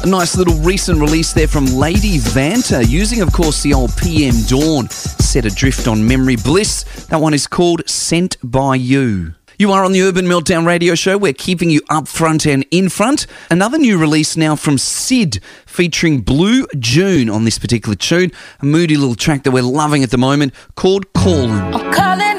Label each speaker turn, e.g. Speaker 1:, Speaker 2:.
Speaker 1: A nice little recent release there from Lady Vanta, using, of course, the old PM Dawn, set adrift on memory bliss. That one is called Sent by You. You are on the Urban Meltdown radio show. We're keeping you up front and in front. Another new release now from Sid, featuring Blue June on this particular tune. A moody little track that we're loving at the moment called Callin'.
Speaker 2: I'm calling